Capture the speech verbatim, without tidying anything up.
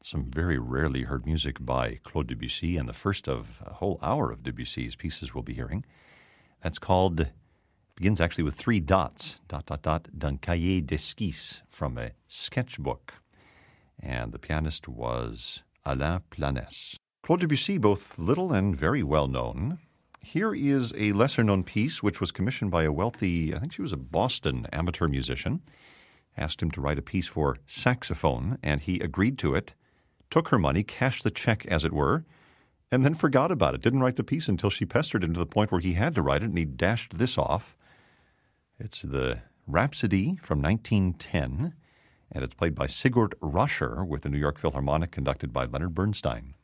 Some very rarely heard music by Claude Debussy, and the first of a whole hour of Debussy's pieces we'll be hearing. That's called, begins actually with three dots, dot, dot, dot, d'un cahier d'esquisse, from a sketchbook. And the pianist was Alain Planès. Claude Debussy, both little and very well known. Here is a lesser-known piece which was commissioned by a wealthy, I think she was a Boston amateur musician, asked him to write a piece for saxophone, and he agreed to it, took her money, cashed the check, as it were, and then forgot about it. Didn't write the piece until she pestered him to the point where he had to write it, and he dashed this off. It's the Rhapsody from nineteen ten, and it's played by Sigurd Roscher with the New York Philharmonic, conducted by Leonard Bernstein.